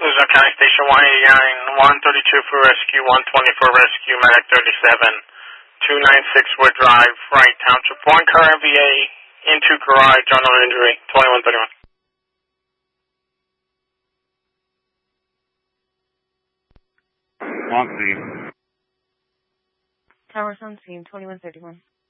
Luzon County Station 189, 132 for rescue, 120 for rescue, medic 37, 296 Wood Drive, Wright Township. One car MVA into garage, unknown injury, 2131. Swamp City. Towers on scene, 2131.